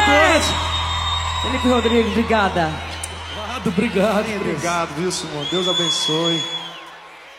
Felipe Rodrigues, obrigada. Obrigado, Obrigado, viu, Simão? Deus abençoe.